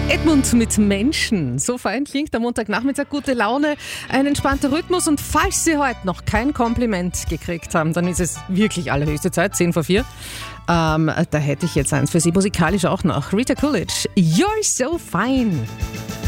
Edmund mit Menschen. So fein klingt am Montagnachmittag, gute Laune, ein entspannter Rhythmus. Und falls Sie heute noch kein Kompliment gekriegt haben, dann ist es wirklich allerhöchste Zeit, 4:10. Da hätte ich jetzt eins für Sie, musikalisch auch noch. Rita Coolidge, You're So Fine.